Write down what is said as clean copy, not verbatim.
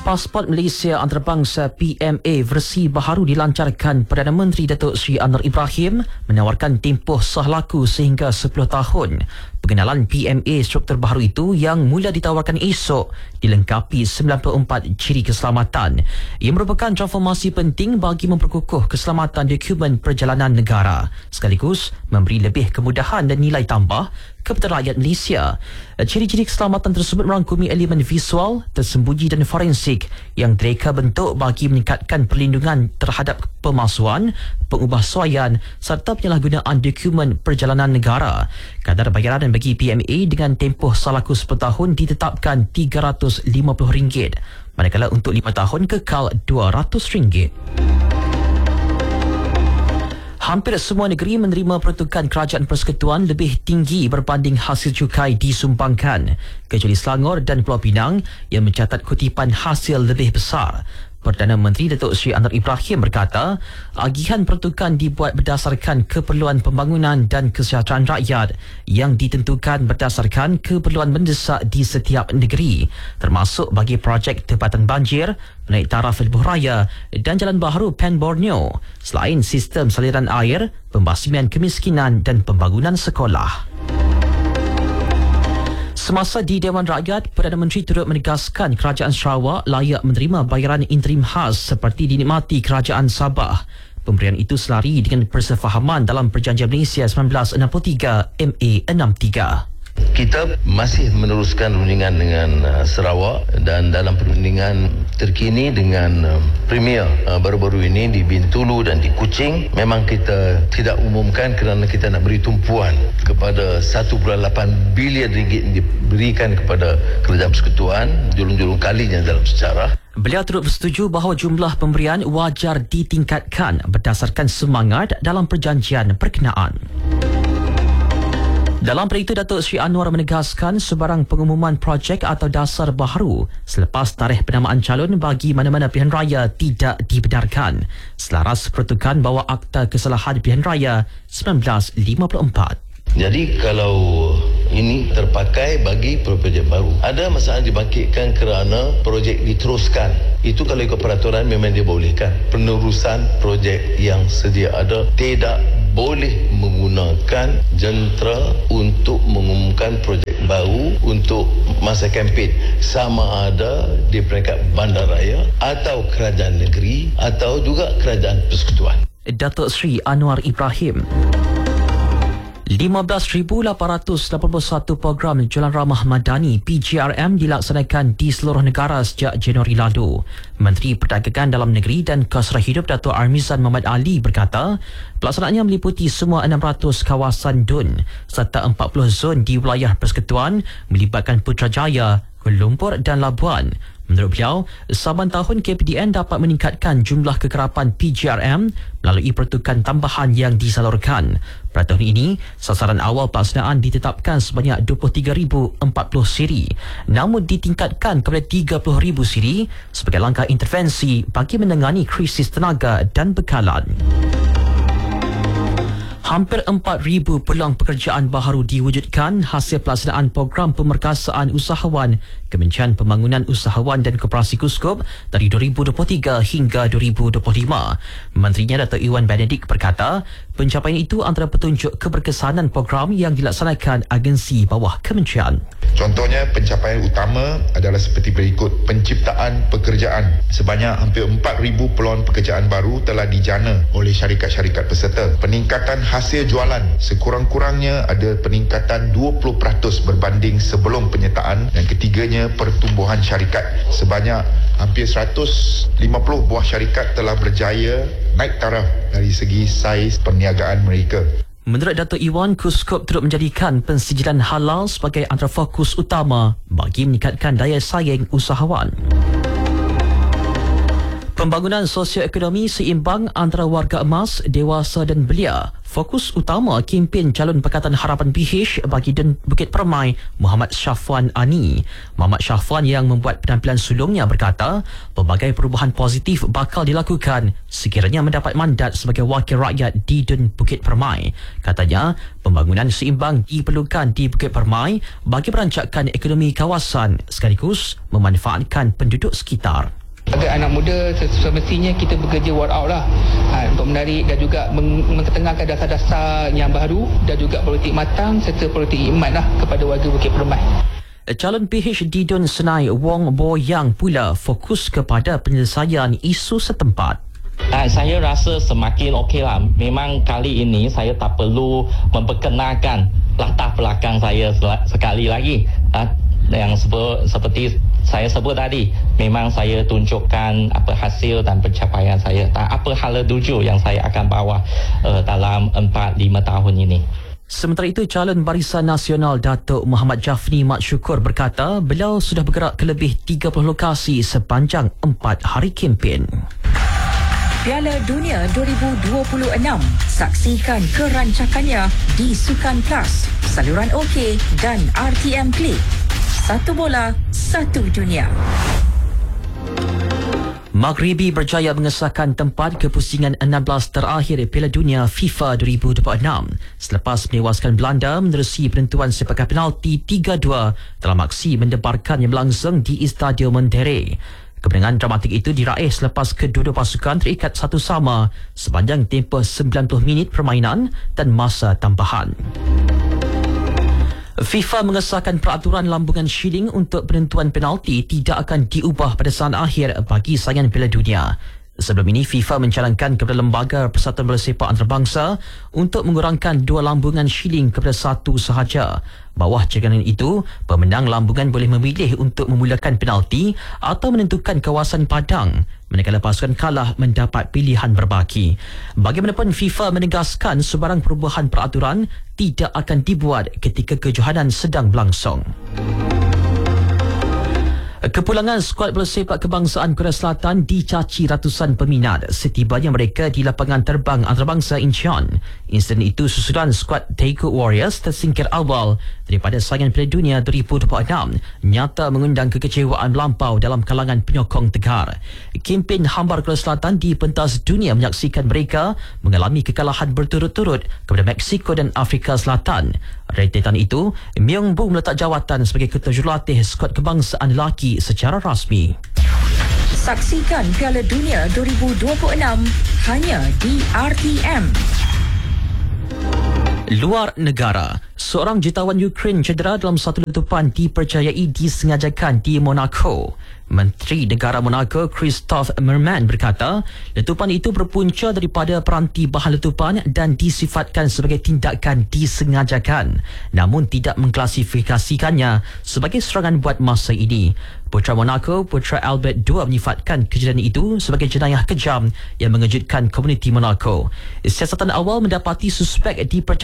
Pasport Malaysia Antarabangsa PMA versi baharu dilancarkan Perdana Menteri Datuk Seri Anwar Ibrahim menawarkan tempoh sah laku sehingga 10 tahun. Pengenalan PMA struktur baharu itu yang mula ditawarkan esok dilengkapi 94 ciri keselamatan. Ia merupakan transformasi penting bagi memperkukuh keselamatan dokumen perjalanan negara sekaligus memberi lebih kemudahan dan nilai tambah kepada rakyat Malaysia. Ciri-ciri keselamatan tersebut merangkumi elemen visual, tersembunyi dan forensik yang direka bentuk bagi meningkatkan perlindungan terhadap pemalsuan, pengubahsuaian serta penyalahgunaan dokumen perjalanan negara. Kadar bayaran bagi PMA dengan tempoh sah laku 10 tahun ditetapkan RM350, manakala untuk 5 tahun kekal RM200. Hampir semua negeri menerima peruntukan kerajaan persekutuan lebih tinggi berbanding hasil cukai disumbangkan, kecuali Selangor dan Pulau Pinang yang mencatat kutipan hasil lebih besar. Perdana Menteri Datuk Seri Anwar Ibrahim berkata, agihan peruntukan dibuat berdasarkan keperluan pembangunan dan kesejahteraan rakyat yang ditentukan berdasarkan keperluan mendesak di setiap negeri, termasuk bagi projek tempatan banjir, menaik taraf lebuh raya dan jalan baharu Pen Borneo, selain sistem saliran air, pembasmian kemiskinan dan pembangunan sekolah. Semasa di Dewan Rakyat, Perdana Menteri turut menegaskan kerajaan Sarawak layak menerima bayaran interim khas seperti dinikmati kerajaan Sabah. Pemberian itu selari dengan persefahaman dalam Perjanjian Malaysia 1963 MA63. Kita masih meneruskan rundingan dengan Sarawak dan dalam perundingan terkini dengan Premier baru-baru ini di Bintulu dan di Kuching, memang kita tidak umumkan kerana kita nak beri tumpuan kepada 1.8 bilion ringgit yang diberikan kepada kerajaan persekutuan julung-julung kalinya dalam sejarah. Beliau turut bersetuju bahawa jumlah pemberian wajar ditingkatkan berdasarkan semangat dalam perjanjian berkenaan. Dalam perkara itu, Datuk Seri Anwar menegaskan sebarang pengumuman projek atau dasar baharu selepas tarikh penamaan calon bagi mana-mana pilihan raya tidak dibenarkan, selaras peruntukan bahawa Akta Kesalahan Pilihan Raya 1954. Jadi kalau ini terpakai bagi projek baru, ada masalah dibangkitkan kerana projek diteruskan. Itu kalau ikut peraturan memang dibolehkan. Penerusan projek yang sedia ada tidak boleh menggunakan jentera untuk mengumumkan projek baru untuk masa kempen, sama ada di peringkat bandaraya atau kerajaan negeri atau juga kerajaan persekutuan. Datuk Seri Anwar Ibrahim. 15,881 program Jualan Ramah Madani PJRM dilaksanakan di seluruh negara sejak Januari lalu. Menteri Perdagangan Dalam Negeri dan Kesedaran Hidup Datuk Armizan Muhammad Ali berkata, pelaksanaannya meliputi semua 600 kawasan DUN serta 40 zon di wilayah persekutuan melibatkan Putrajaya, Kuala Lumpur dan Labuan. Menurut beliau, saban tahun KPDN dapat meningkatkan jumlah kekerapan PJRM melalui peruntukan tambahan yang disalurkan. Pada tahun ini, sasaran awal pelaksanaan ditetapkan sebanyak 23,040 siri, namun ditingkatkan kepada 30,000 siri sebagai langkah intervensi bagi menangani krisis tenaga dan bekalan. Hampir 4,000 peluang pekerjaan baharu diwujudkan hasil pelaksanaan program pemerkasaan usahawan Kementerian Pembangunan Usahawan dan Koperasi KUSKOP dari 2023 hingga 2025. Menterinya Dato' Iwan Benedict berkata, pencapaian itu antara petunjuk keberkesanan program yang dilaksanakan agensi bawah kementerian. Contohnya, pencapaian utama adalah seperti berikut. Penciptaan pekerjaan. Sebanyak hampir 4,000 peluang pekerjaan baru telah dijana oleh syarikat-syarikat peserta. Peningkatan hasil jualan. Sekurang-kurangnya ada peningkatan 20% berbanding sebelum penyertaan. Dan ketiganya, pertumbuhan syarikat. Sebanyak hampir 150 buah syarikat telah berjaya naik taraf dari segi saiz perniagaan mereka. Menurut Dato' Iwan, KUSKOP turut menjadikan pensijilan halal sebagai antara fokus utama bagi meningkatkan daya saing usahawan. Pembangunan sosioekonomi seimbang antara warga emas, dewasa dan belia fokus utama kempen calon Pakatan Harapan PH bagi Bukit Permai, Muhammad Syafwan Ani. Muhammad Syafwan yang membuat penampilan sulungnya berkata, pelbagai perubahan positif bakal dilakukan sekiranya mendapat mandat sebagai wakil rakyat di Dun Bukit Permai. Katanya, pembangunan seimbang diperlukan di Bukit Permai bagi merancakan ekonomi kawasan sekaligus memanfaatkan penduduk sekitar. Sebagai anak muda, semestinya kita bekerja work out lah untuk menarik dan juga mengetengahkan dasar-dasar yang baru dan juga politik matang serta politik iman lah kepada warga Bukit Permai. Calon PH di Dun Senai Wong Bo Yang pula fokus kepada penyelesaian isu setempat. Saya rasa semakin okey lah. Memang kali ini saya tak perlu memperkenalkan latar belakang saya sekali lagi. Yang seperti saya sebut tadi, memang saya tunjukkan apa hasil dan pencapaian saya dan apa hala tuju yang saya akan bawa dalam 4-5 tahun ini. Sementara itu, calon Barisan Nasional Datuk Muhammad Jafni Mat Syukur berkata beliau sudah bergerak ke lebih 30 lokasi sepanjang 4 hari kempen. Piala Dunia 2026. Saksikan kerancakannya di Sukan Plus, saluran OK dan RTM Play. Satu bola, satu dunia. Maghribi berjaya mengesahkan tempat ke pusingan 16 terakhir Piala Dunia FIFA 2026 selepas menewaskan Belanda menerusi penentuan sepakan penalti 3-2 dalam aksi mendebarkan yang berlangsung di Estadio Monterrey. Kemenangan dramatik itu diraih selepas kedua-dua pasukan terikat satu sama sepanjang tempoh 90 minit permainan dan masa tambahan. FIFA mengesahkan peraturan lambungan shilling untuk penentuan penalti tidak akan diubah pada saat akhir bagi saingan Piala Dunia. Sebelum ini, FIFA mencalonkan kepada Lembaga Persatuan Bola Sepak Antarabangsa untuk mengurangkan 2 lambungan shilling kepada 1 sahaja. Bawah cadangan itu, pemenang lambungan boleh memilih untuk memulakan penalti atau menentukan kawasan padang, manakala pasukan kalah mendapat pilihan berbaki. Bagaimanapun, FIFA menegaskan sebarang perubahan peraturan tidak akan dibuat ketika kejohanan sedang berlangsung. Kepulangan skuad bola sepak kebangsaan Korea Selatan dicaci ratusan peminat setibanya mereka di lapangan terbang antarabangsa Incheon. Insiden itu susulan skuad Daegu Warriors tersingkir awal daripada saingan Piala Dunia 2026 nyata mengundang kekecewaan melampau dalam kalangan penyokong Tegar. Kempen hambar Korea Selatan di pentas dunia menyaksikan mereka mengalami kekalahan berturut-turut kepada Meksiko dan Afrika Selatan. Rentetan itu, Myung Boo meletak jawatan sebagai ketua jurulatih skuad kebangsaan lelaki secara rasmi. Saksikan Piala Dunia 2026 hanya di RTM. Luar negara, seorang jutawan Ukraine cedera dalam satu letupan dipercayai disengajakan di Monaco. Menteri Negara Monaco Christophe Merman berkata, letupan itu berpunca daripada peranti bahan letupan dan disifatkan sebagai tindakan disengajakan, namun tidak mengklasifikasikannya sebagai serangan buat masa ini. Putera Monaco, Putera Albert II menyifatkan kejadian itu sebagai jenayah kejam yang mengejutkan komuniti Monaco. Siasatan awal mendapati suspek dipercayai